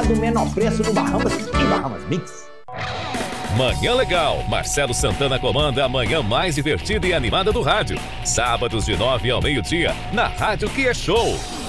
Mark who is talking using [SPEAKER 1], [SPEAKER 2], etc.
[SPEAKER 1] do menor preço no Bahamas e Bahamas Mix.
[SPEAKER 2] Manhã Legal. Marcelo Santana comanda a manhã mais divertida e animada do rádio. Sábados de 9 ao meio-dia, na Rádio Que é Show.